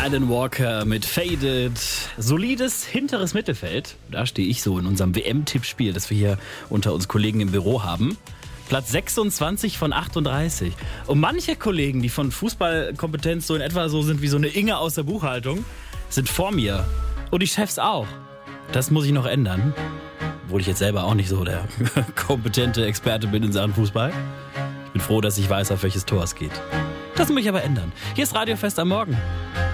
Alan Walker mit Faded. Solides hinteres Mittelfeld. Da stehe ich so in unserem WM-Tippspiel, das wir hier unter uns Kollegen im Büro haben. Platz 26 von 38. Und manche Kollegen, die von Fußballkompetenz so in etwa so sind wie so eine Inge aus der Buchhaltung, sind vor mir. Und die Chefs auch. Das muss ich noch ändern. Obwohl ich jetzt selber auch nicht so der kompetente Experte bin in Sachen Fußball. Ich bin froh, dass ich weiß, auf welches Tor es geht. Das muss ich aber ändern. Hier ist Radio Fest am Morgen.